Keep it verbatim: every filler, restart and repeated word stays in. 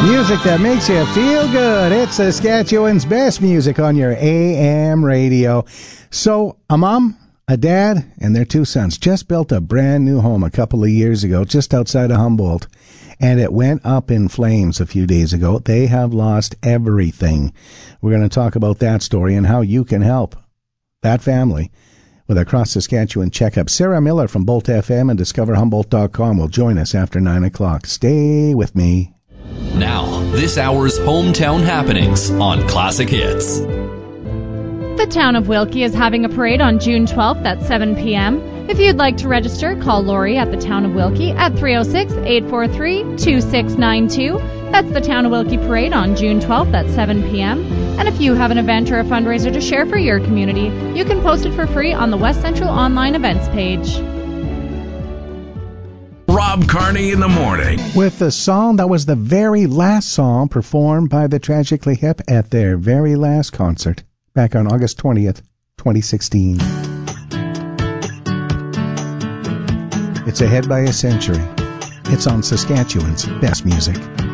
Music that makes you feel good. It's Saskatchewan's best music on your A M radio. So, a mom, a dad, and their two sons just built a brand new home a couple of years ago just outside of Humboldt, and it went up in flames a few days ago. They have lost everything. We're going to talk about that story and how you can help that family with a Cross Saskatchewan checkup. Sarah Miller from Bolt F M and discover humboldt dot com will join us after nine o'clock. Stay with me. Now, this hour's hometown happenings on Classic Hits. The town of Wilkie is having a parade on June twelfth at seven p.m. If you'd like to register, call Lori at the town of Wilkie at three oh six, eight four three, two six nine two. That's the Town of Wilkie Parade on June twelfth at seven p.m. And if you have an event or a fundraiser to share for your community, you can post it for free on the West Central Online Events page. Rob Carney in the morning. With the song that was the very last song performed by the Tragically Hip at their very last concert back on August twentieth, twenty sixteen. It's ahead by a century. It's on Saskatchewan's best music.